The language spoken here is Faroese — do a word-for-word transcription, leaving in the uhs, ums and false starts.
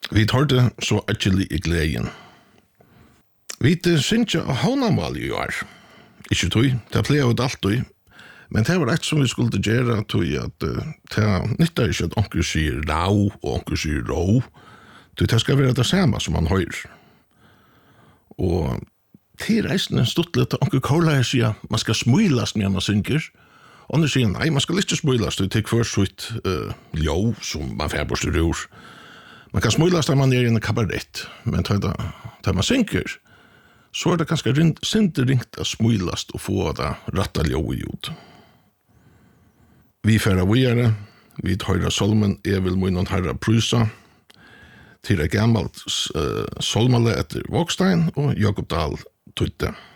Vi tar det så actually i gleden. Vi synes ikke å havnamal i år. Ikke tog, det pleier jo alltid. Men det var et som vi skulle gjøre, tog at uh, det nytter ikke at onker sier lau og onker sier rå. Det skal være det samme som man hører. Og til reisende stått litt onker Kola sier man skal smøylas når man synker. Og han sier nei, man skal ikke smøylas, det er for så vidt uh, ljå som man får bort ur. Man kan smøylas der man er i en kabarett, men da man synker, så er det ganske sint ringt å smøylas og få det rette ljå ut. Vi færa videre, vi tar solmen Evil Munnen Herra Prusa, til et gammelt uh, solmale etter Vågstein og Jakob Dahl Tutte.